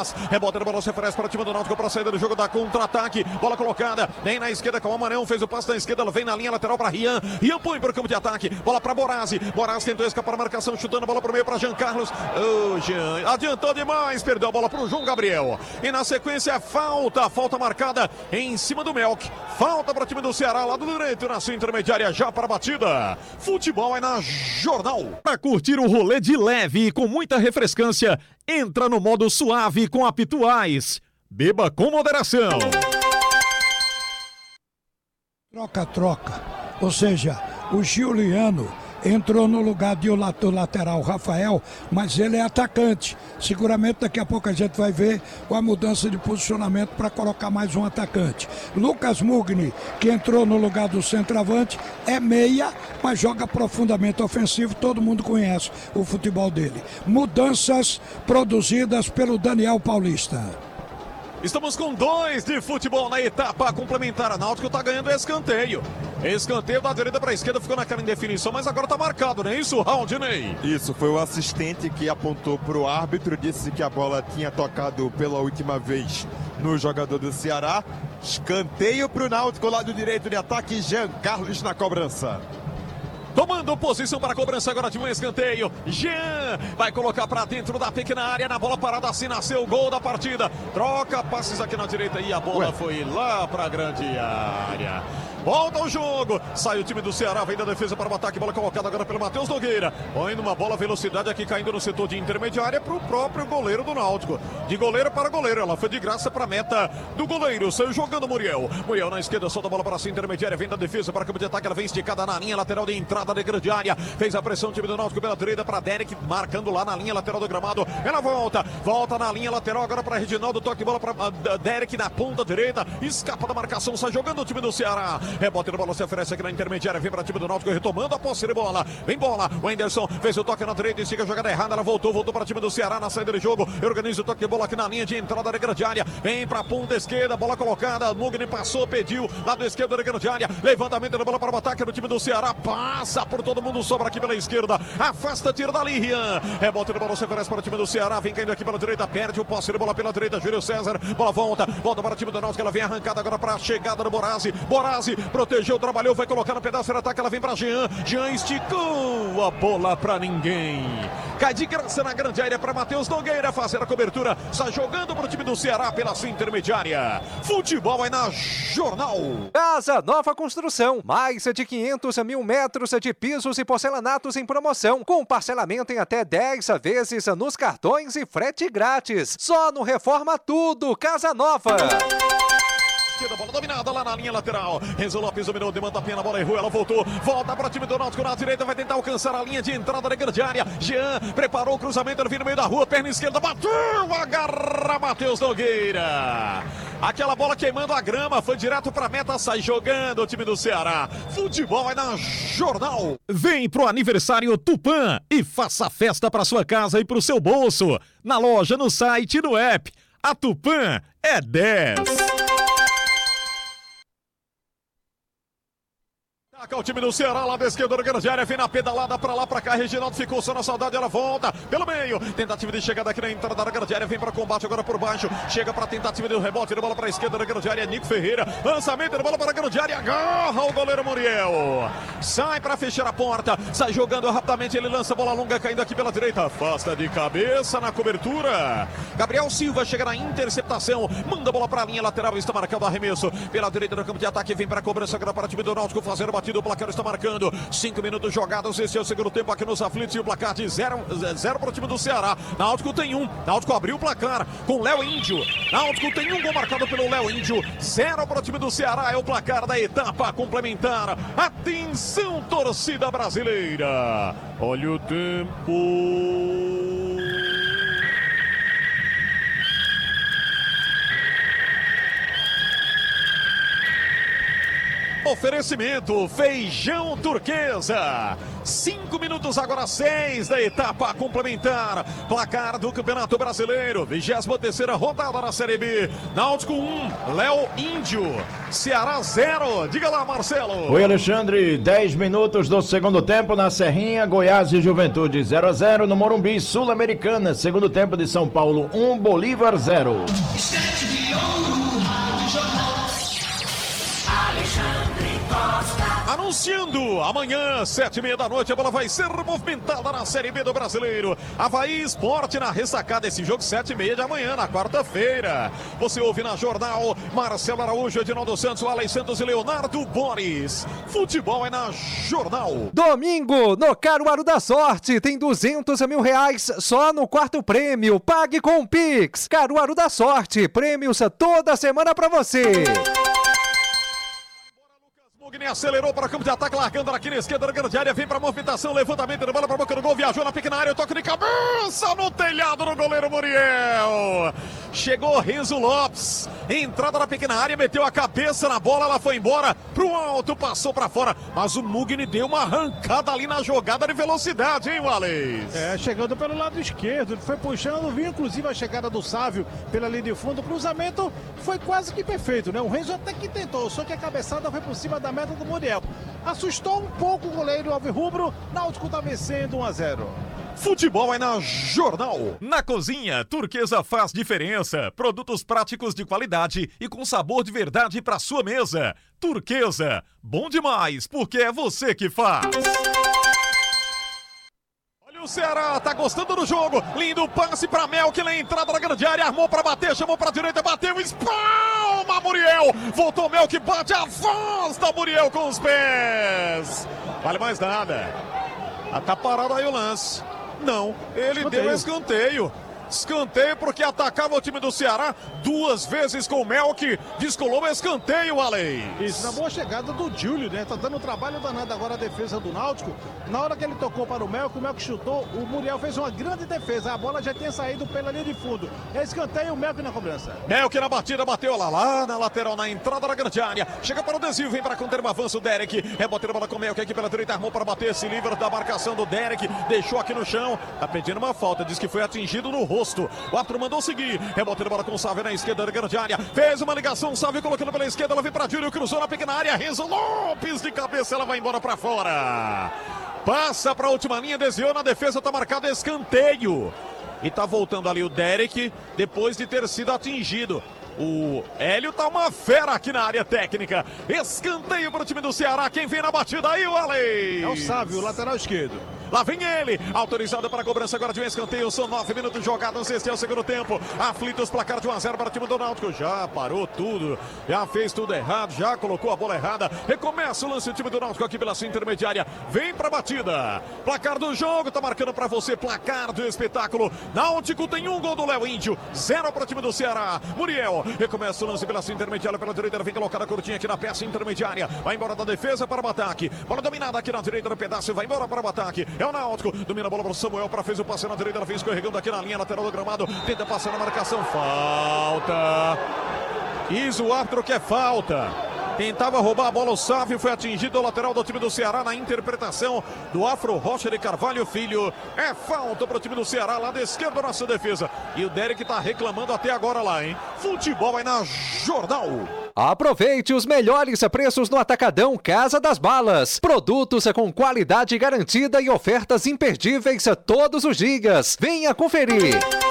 atrás. Rebote da bola se oferece para o time do Náutico para a saída do jogo da contra-ataque. Bola colocada, vem na esquerda com o Amarão, fez o passe na esquerda, ela vem na linha lateral para Rian. Rian põe para o campo de ataque. Bola para Borazzi. Borazzi tentou escapar a marcação, chutando a bola para o meio para Jean Carlos. Jean adiantou demais, perdeu a bola para o João Gabriel. E na sequência, falta marcada em cima do Melk. Falta para o time do Ceará, lado direito, na sua intermediária, já para a batida. Futebol é na Jornal. Para curtir o rolê de leve e com muita refrescância, entra no modo suave com a Pituais. Beba com moderação. Troca. Ou seja, o Giuliano entrou no lugar do lateral Rafael, mas ele é atacante. Seguramente daqui a pouco a gente vai ver a mudança de posicionamento para colocar mais um atacante. Lucas Mugni, que entrou no lugar do centroavante, é meia, mas joga profundamente ofensivo. Todo mundo conhece o futebol dele. Mudanças produzidas pelo Daniel Paulista. Estamos com 2 de futebol na etapa complementar. A Náutico está ganhando escanteio. Escanteio da direita para a esquerda, ficou naquela indefinição, mas agora está marcado, não é isso, Raudinei? Isso, foi o assistente que apontou para o árbitro, disse que a bola tinha tocado pela última vez no jogador do Ceará. Escanteio para o Náutico, lado direito de ataque, Jean Carlos na cobrança. Tomando posição para a cobrança agora de um escanteio. Jean vai colocar para dentro da pequena área. Na bola parada, assim nasceu o gol da partida. Troca passes aqui na direita e a bola foi lá para a grande área. Volta o jogo, sai o time do Ceará, vem da defesa para o ataque, bola colocada agora pelo Matheus Nogueira. Põe numa bola, velocidade aqui caindo no setor de intermediária para o próprio goleiro do Náutico. De goleiro para goleiro, ela foi de graça para a meta do goleiro. Saiu jogando Muriel. Muriel na esquerda, solta a bola para a intermediária, vem da defesa para o campo de ataque, ela vem esticada na linha lateral de entrada de grande área. Fez a pressão o time do Náutico pela direita para Derek, marcando lá na linha lateral do gramado. Ela volta na linha lateral agora para Reginaldo, toque bola para Derek na ponta direita, escapa da marcação, sai jogando o time do Ceará. Rebote da bola se oferece aqui na intermediária, vem para o time do Náutico, retomando a posse de bola. Vem bola, o Anderson fez o toque na direita e siga a jogada errada, ela voltou para o time do Ceará na saída de jogo. Organiza o toque de bola aqui na linha de entrada da grande área. Vem para a ponta esquerda, bola colocada, Mugni passou, pediu, lado esquerdo da grande área. Levantamento da bola para o ataque do time do Ceará, passa por todo mundo, sobra aqui pela esquerda, afasta, tira dali, Rian. Rebote da bola se oferece para o time do Ceará, vem caindo aqui pela direita, perde o posse de bola pela direita, Júlio César, bola volta para o time do Náutico, ela vem arrancada agora para a chegada do Borazzi. Borazzi protegeu, trabalhou, vai colocar no pedaço de ataque, ela vem para Jean. Jean esticou a bola para ninguém. Cai de graça na grande área para Matheus Nogueira fazer a cobertura. Está jogando para o time do Ceará pela sua intermediária. Futebol é na Jornal. Casa Nova Construção. Mais de 500 mil metros de pisos e porcelanatos em promoção. Com parcelamento em até 10 vezes nos cartões e frete grátis. Só no Reforma Tudo. Casa Nova. Bola dominada lá na linha lateral. Renzo Lopes dominou, demanda a pena, a bola errou, ela voltou. Volta para o time do Náutico na direita, vai tentar alcançar a linha de entrada da grande área. Jean preparou o cruzamento, ele vem no meio da rua, perna esquerda, bateu, agarra Matheus Nogueira. Aquela bola queimando a grama, foi direto para a meta, sai jogando o time do Ceará. Futebol é na Jornal. Vem pro aniversário Tupã e faça festa para sua casa e pro seu bolso. Na loja, no site e no app. A Tupã é 10. O time do Ceará lá da esquerda da grande área, vem na pedalada pra lá, pra cá, Reginaldo ficou só na saudade, ela volta pelo meio, tentativa de chegada aqui na entrada da grande área, vem pra combate agora por baixo, chega pra tentativa de rebote, de bola pra esquerda da grande área, Nico Ferreira, lançamento de bola para a grande área, agarra o goleiro Muriel, sai pra fechar a porta, sai jogando rapidamente, ele lança a bola longa caindo aqui pela direita, afasta de cabeça na cobertura, Gabriel Silva chega na interceptação, manda a bola pra linha lateral, está marcado o arremesso, pela direita do campo de ataque, vem pra cobrança agora para o time do Náutico fazer o batido. O placar está marcando 5 minutos jogados. Esse é o segundo tempo aqui nos aflitos. E o placar de 0 para o time do Ceará. Náutico tem 1. Náutico abriu o placar com Léo Índio. Náutico tem 1 gol marcado pelo Léo Índio. 0 para o time do Ceará. É o placar da etapa complementar. Atenção, torcida brasileira. Olha o tempo. Oferecimento Feijão Turquesa. 5 minutos agora, 6 da etapa complementar. Placar do Campeonato Brasileiro, 23ª rodada da Série B. Náutico 1, Léo Índio. Ceará 0. Diga lá, Marcelo. Oi, Alexandre. 10 minutos do segundo tempo na Serrinha, Goiás e Juventude 0-0 no Morumbi, Sul-Americana. Segundo tempo de São Paulo 1, Bolívar 0. Anunciando, amanhã, 7h30 da noite, a bola vai ser movimentada na Série B do Brasileiro. Avaí Esporte na ressacada, esse jogo 7h30 de amanhã, na quarta-feira. Você ouve na Jornal, Marcelo Araújo, Edinaldo Santos, Alex Santos e Leonardo Boris. Futebol é na Jornal. Domingo, no Caruaru da Sorte, tem 200 mil reais só no quarto prêmio. Pague com o Pix. Caruaru da Sorte, prêmios toda semana pra você. Mugni acelerou para o campo de ataque, largando aqui na esquerda da grande área, vem para a movimentação, levantamento de bola para a boca do gol, viajou na pequena área, toque de cabeça no telhado do goleiro Muriel. Chegou Renzo Lopes, entrada na pequena área, meteu a cabeça na bola, ela foi embora pro alto, passou para fora, mas o Mugni deu uma arrancada ali na jogada de velocidade, hein, Wallace? Chegando pelo lado esquerdo, ele foi puxando, viu inclusive a chegada do Sávio pela linha de fundo, o cruzamento foi quase que perfeito, né? O Renzo até que tentou, só que a cabeçada foi por cima da meta do Muriel. Assustou um pouco o goleiro alvirrubro, Náutico tá vencendo 1-0. Futebol é na Jornal. Na cozinha, Turquesa faz diferença. Produtos práticos de qualidade e com sabor de verdade para sua mesa. Turquesa, bom demais, porque é você que faz. Olha o Ceará, tá gostando do jogo. Lindo passe para Melk, na entrada da grande área, armou para bater, chamou para direita, bateu, espalma Muriel. Voltou Melk, bate, afasta Muriel com os pés. Vale mais nada. Tá parado aí o lance. Não, ele deu escanteio. Escanteio porque atacava o time do Ceará 2 vezes com o Melk. Descolou o escanteio, Alex. Isso, na boa chegada do Júlio, né? Tá dando um trabalho danado agora a defesa do Náutico. Na hora que ele tocou para o Melk chutou, o Muriel fez uma grande defesa. A bola já tinha saído pela linha de fundo. É escanteio, o Melk na cobrança. Melk na batida, bateu lá na lateral, na entrada da grande área. Chega para o desvio, vem para conter o avanço, o Derek. Rebote a bola com o Melk aqui pela direita, armou para bater, se livra da marcação do Derek. Deixou aqui no chão, tá pedindo uma falta, diz que foi atingido no rosto. O árbitro mandou seguir, rebote a bola com o Sávio na esquerda da grande área. Fez uma ligação, Sávio colocando pela esquerda, ela vem para Júlio, cruzou na pequena área. Renzo Lopes de cabeça, ela vai embora para fora. Passa para a última linha, desviou na defesa, tá marcado escanteio. E tá voltando ali o Derek, depois de ter sido atingido. O Hélio tá uma fera aqui na área técnica. Escanteio para o time do Ceará. Quem vem na batida aí, o Alex? É o Sávio, lateral esquerdo. Lá vem ele, autorizado para a cobrança agora de um escanteio. São 9 minutos jogados, este é o segundo tempo. Aflitos, placar de 1-0 para o time do Náutico. Já parou tudo, já fez tudo errado, já colocou a bola errada. Recomeça o lance do time do Náutico aqui pela sua intermediária. Vem para a batida. Placar do jogo, tá marcando para você. Placar do espetáculo. Náutico tem 1 gol do Léo Índio, 0 para o time do Ceará. Muriel, recomeça o lance pela sua intermediária, pela direita. Vem colocada a curtinha aqui na peça intermediária. Vai embora da defesa para o ataque. Bola dominada aqui na direita do pedaço. Vai embora para o ataque. É o Náutico, domina a bola para o Samuel, para fez o passe na direita, ela vem escorregando aqui na linha lateral do gramado, tenta passar na marcação, falta. Diz o árbitro que é falta. Tentava roubar a bola, o Sávio foi atingido, o lateral do time do Ceará na interpretação do Afro Rocha de Carvalho Filho. É falta para o time do Ceará, lá da esquerda da nossa defesa. E o Derek tá reclamando até agora lá, hein? Futebol aí na Jornal. Aproveite os melhores preços no Atacadão Casa das Balas. Produtos com qualidade garantida e ofertas imperdíveis todos os dias. Venha conferir.